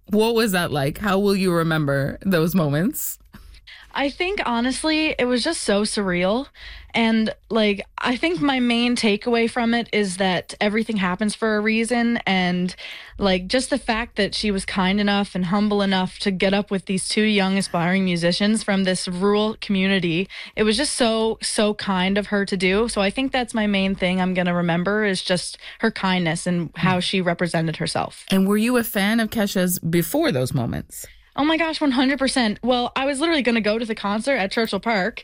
What was that like? How will you remember those moments? I think honestly, it was just so surreal. And like, I think my main takeaway from it is that everything happens for a reason. And like, just the fact that she was kind enough and humble enough to get up with these two young aspiring musicians from this rural community, it was just so kind of her to do. So I think that's my main thing I'm going to remember is just her kindness and how she represented herself. And were you a fan of Kesha's before those moments? Oh my gosh, 100%. Well, I was literally going to go to the concert at Churchill Park.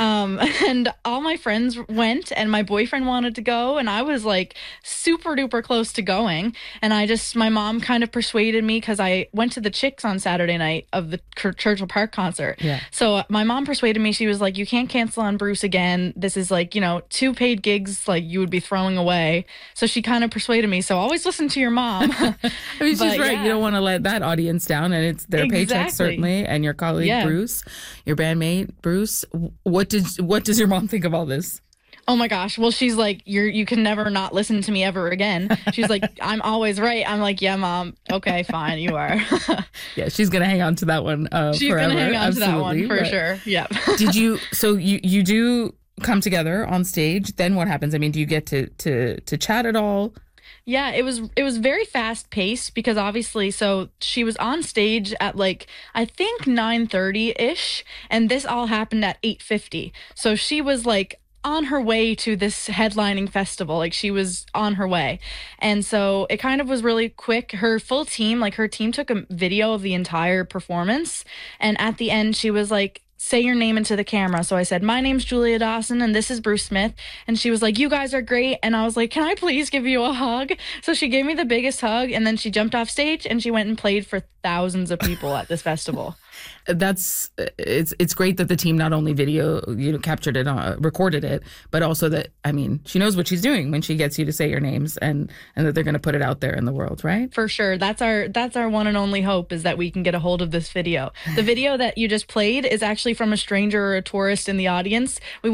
And all my friends went, and my boyfriend wanted to go. And I was like super duper close to going. And my mom kind of persuaded me because I went to the Chicks on Saturday night of the Churchill Park concert. Yeah. So my mom persuaded me. She was like, you can't cancel on Bruce again. This is like, two paid gigs like you would be throwing away. So she kind of persuaded me. So always listen to your mom. I mean, she's But right. yeah. You don't want to let that audience down, and it's their paycheck Exactly. certainly, and your colleague Yeah. Bruce, your bandmate Bruce. What does your mom think of all this? Oh my gosh. Well, she's like, you can never not listen to me ever again. She's like, I'm always right. I'm like, yeah, mom. Okay, fine. You are. Yeah, she's gonna hang on to that one She's forever. going to hang on to that Absolutely. one for But sure. Yep. Did you? So you do come together on stage. Then what happens? I mean, do you get to chat at all? Yeah, it was very fast paced because obviously so she was on stage at like I think 9:30-ish and this all happened at 8:50. So she was like on her way to this headlining festival. Like she was on her way. And so it kind of was really quick. Her full team, like her team took a video of the entire performance and at the end she was like say your name into the camera. So I said, my name's Julia Dawson and this is Bruce Smith. And she was like, you guys are great. And I was like, can I please give you a hug? So she gave me the biggest hug and then she jumped off stage and she went and played for thousands of people at this festival. It's great that the team not only captured it, recorded it, but also that, I mean, she knows what she's doing when she gets you to say your names and that they're going to put it out there in the world, right? For sure. That's our one and only hope is that we can get a hold of this video. The video that you just played is actually from a stranger or a tourist in the audience. We